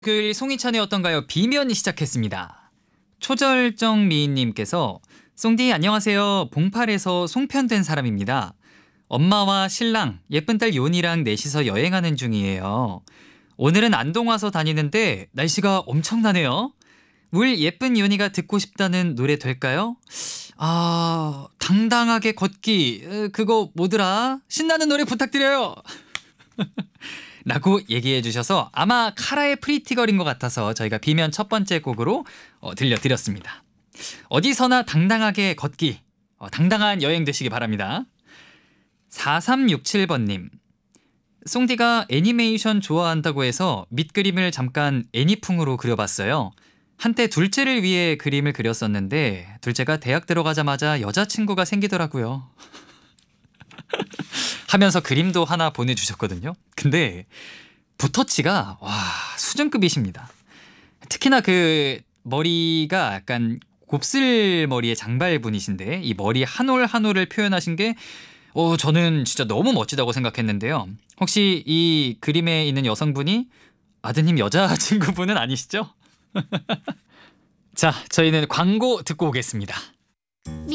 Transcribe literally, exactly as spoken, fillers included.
글 송이찬의 어떤가요? 비면이 시작했습니다. 초절정 미인님께서 송디 안녕하세요. 봉팔에서 송편된 사람입니다. 엄마와 신랑 예쁜 딸 요니랑 넷이서 여행하는 중이에요. 오늘은 안동 와서 다니는데 날씨가 엄청나네요. 울 예쁜 요니가 듣고 싶다는 노래 될까요? 아 당당하게 걷기 으, 그거 뭐더라? 신나는 노래 부탁드려요. 라고 얘기해 주셔서 아마 카라의 프리티걸인 것 같아서 저희가 비면 첫 번째 곡으로 어, 들려드렸습니다. 어디서나 당당하게 걷기, 어, 당당한 여행 되시기 바랍니다. 사삼육칠 번님, 송디가 애니메이션 좋아한다고 해서 밑그림을 잠깐 애니풍으로 그려봤어요. 한때 둘째를 위해 그림을 그렸었는데 둘째가 대학 들어가자마자 여자친구가 생기더라고요. 하면서 그림도 하나 보내주셨거든요. 근데 붓터치가 와 수준급이십니다. 특히나 그 머리가 약간 곱슬머리의 장발분이신데 이 머리 한 올 한 올을 표현하신 게 어, 저는 진짜 너무 멋지다고 생각했는데요. 혹시 이 그림에 있는 여성분이 아드님 여자친구분은 아니시죠? 자, 저희는 광고 듣고 오겠습니다.